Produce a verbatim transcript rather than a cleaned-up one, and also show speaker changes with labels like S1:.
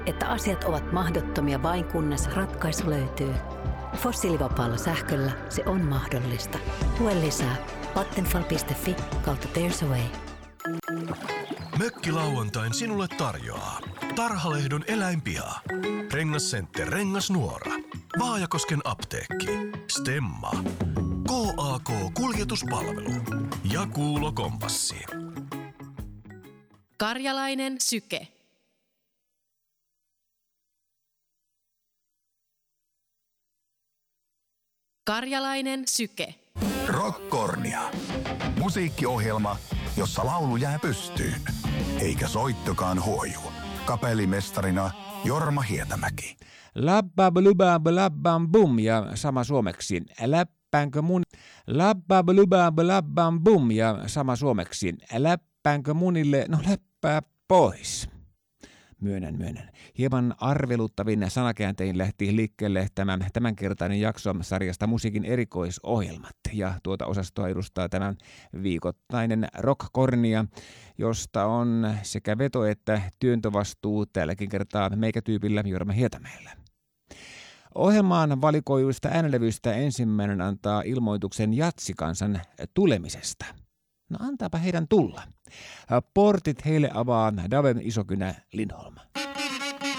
S1: että asiat ovat mahdottomia vain kunnes ratkaisu löytyy. Fossiilivapaalla sähköllä se on mahdollista. Lue lisää vattenfall piste fi kautta There's a Way.
S2: Mökkilauantain sinulle tarjoaa Tarhalehdon eläinpiha, Rengascenter Rengasnuora, Vaajakosken apteekki, Stemma, K A K-kuljetuspalvelu ja Kuulo-kompassi.
S3: Karjalainen syke. Karjalainen syke.
S4: Rockkornia. Musiikkiohjelma, jossa laulu jää pystyyn, eikä soittokaan huoju. Kapellimestarina Jorma Hietämäki.
S5: Labbablubablabam bum ja sama suomeksi. Läppäänkö mun... Labbablubablabam bum ja sama suomeksi. Läppäänkö munille... No läppää pois. Myönnän, myönnän. Hieman arveluttavin sanakääntein lähti liikkeelle tämän tämänkertainen jakso sarjasta Musiikin erikoisohjelmat. Ja tuota osastoa edustaa tämän viikoittainen Rockkornia, josta on sekä veto- että työntövastuu tälläkin kertaa meikätyypillä Jorma Hietämäellä. Ohjelmaan valikoiduista äänenlevyistä ensimmäinen antaa ilmoituksen Jatsikansan tulemisesta. No antaapa heidän tulla. Portit heille avaa Daven Isokynä Lindholm.